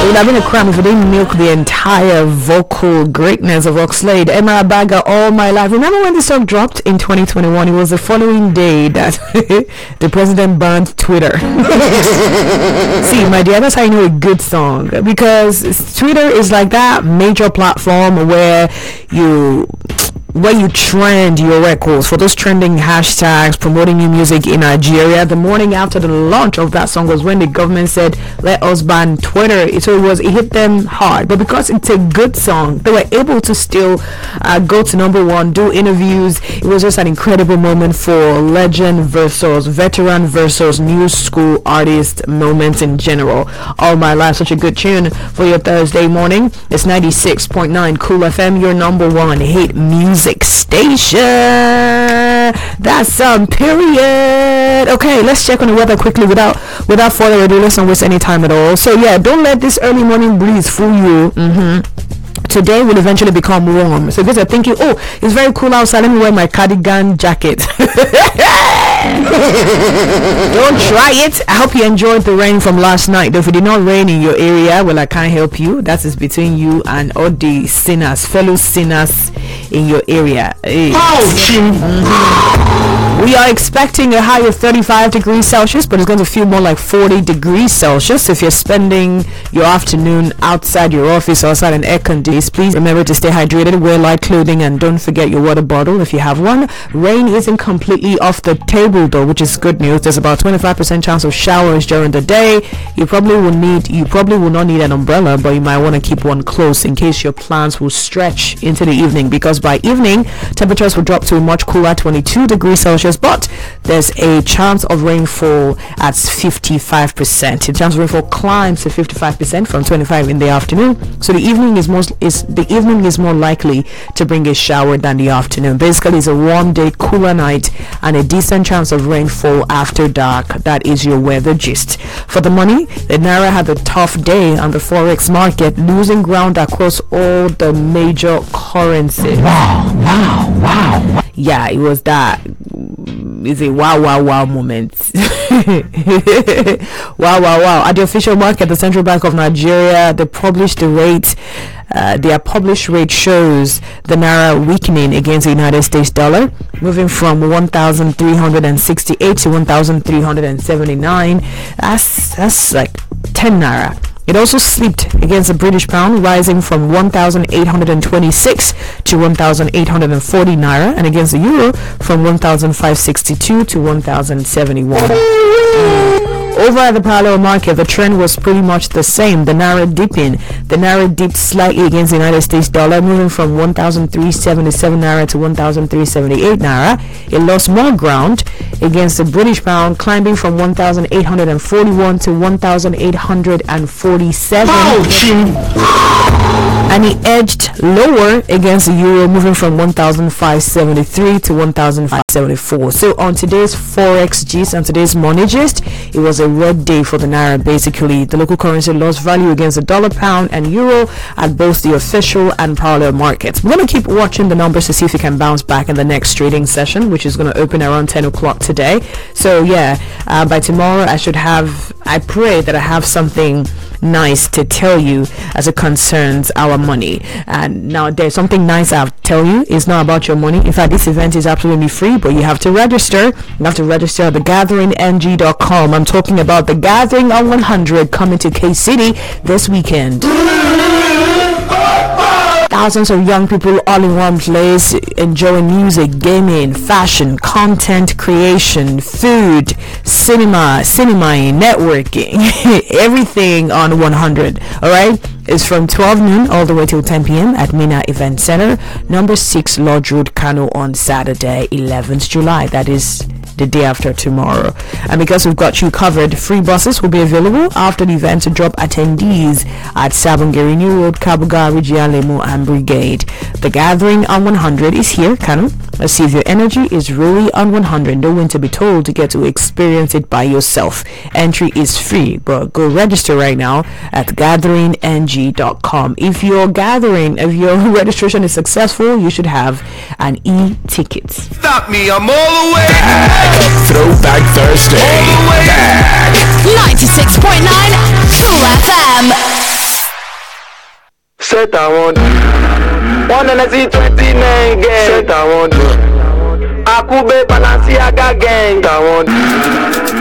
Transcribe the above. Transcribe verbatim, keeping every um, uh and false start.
would have been a crime if we didn't milk the entire vocal greatness of Oxlade. Emma Abaga, All My Life. Remember when the song dropped in twenty twenty-one? It was the following day that the president banned Twitter. See, my dear, that's how you know a good song, because Twitter is like that major platform where you where you trend your records for those trending hashtags promoting new music in Nigeria. The morning after the launch of that song was when the government said, let us ban Twitter. So it was, it hit them hard. But because it's a good song, they were able to still uh, go to number one, do interviews. It was just an incredible moment for legend versus veteran versus new school artist moments in general. All My Life, such a good tune for your Thursday morning. It's ninety-six point nine Cool F M, your number one hit music station. That's some period. Okay, let's check on the weather quickly without without further ado. Let's not waste any time at all. So yeah, don't let this early morning breeze fool you. Mm-hmm. Today will eventually become warm. So because I think you, oh, it's very cool outside. Let me wear my cardigan jacket. Don't try it. I hope you enjoyed the rain from last night. Though if it did not rain in your area, well, I can't help you. That is between you and all the sinners, fellow sinners in your area. Hey. Mm-hmm. We are expecting a high of thirty-five degrees Celsius, but it's going to feel more like forty degrees Celsius. If you're spending your afternoon outside your office or outside an air conditioner, please remember to stay hydrated, wear light clothing, and don't forget your water bottle if you have one. Rain isn't completely off the table though, which is good news. There's about twenty-five percent chance of showers during the day. You probably will need you probably will not need an umbrella, but you might want to keep one close in case your plans will stretch into the evening, because by evening temperatures will drop to a much cooler twenty-two degrees Celsius, but there's a chance of rainfall at fifty-five percent. The chance of rainfall climbs to fifty-five percent from twenty-five in the afternoon. So the evening is most is the evening is more likely to bring a shower than the afternoon. Basically, it's a warm day, cooler night, and a decent chance of rainfall after dark. That is your weather gist. For the money, the Naira had a tough day on the forex market, losing ground across all the major currencies. Wow, wow, wow. Yeah, it was that. It's a wow, wow, wow moment. Wow, wow, wow. At the official market, the Central Bank of Nigeria, they published the rate. Uh, their published rate shows the Naira weakening against the United States dollar, moving from one thousand three hundred sixty-eight to one thousand three hundred seventy-nine. That's, that's like ten Naira. It also slipped against the British pound, rising from one thousand eight hundred twenty-six to one thousand eight hundred forty Naira, and against the euro from one thousand five hundred sixty-two to one thousand seventy-one. Over at the parallel market, the trend was pretty much the same. The Naira dipping. The Naira dipped slightly against the United States dollar, moving from one thousand three hundred seventy-seven Naira to one thousand three hundred seventy-eight Naira. It lost more ground against the British pound, climbing from one thousand eight hundred forty-one to one thousand eight hundred forty-seven. And it edged lower against the euro, moving from one thousand five hundred seventy-three to one thousand five hundred seventy-four. So on today's Forex gist and today's money gist, it was a red day for the Naira. Basically, the local currency lost value against the dollar, pound, and euro at both the official and parallel markets. We're going to keep watching the numbers to see if it can bounce back in the next trading session, which is going to open around ten o'clock today. So yeah, uh, by tomorrow I should have, I pray that I have something nice to tell you as it concerns our money. And now there's something nice I'll tell you. It's not about your money. In fact, this event is absolutely free, but you have to register. You have to register at the gathering N G dot com. I'm talking about the Gathering on one hundred coming to K-City this weekend. Thousands of young people all in one place, enjoying music, gaming, fashion, content creation, food, cinema, cinema, networking, everything on one hundred. All right, it's from twelve noon all the way till ten p.m. at Mina Event Center, number six Lodge Road, Kano, on Saturday, eleventh July. That is the day after tomorrow. And because we've got you covered, free buses will be available after the event to drop attendees at Sabongeri New Road, Kabuga, Rijialemo, and Brigade. The Gathering on one hundred is here, Kano. Let's see if your energy is really on one hundred. Don't wait to be told to get to experience it by yourself. Entry is free, but go register right now at gathering N G dot com. If your gathering, if your registration is successful, you should have an e-ticket. Stop me, I'm all the way back. Throwback Thursday. All the way back. ninety-six point nine Cool F M. Set I want. One and I see twenty-nine gang. Set I want. Akube Balenciaga gang. I want.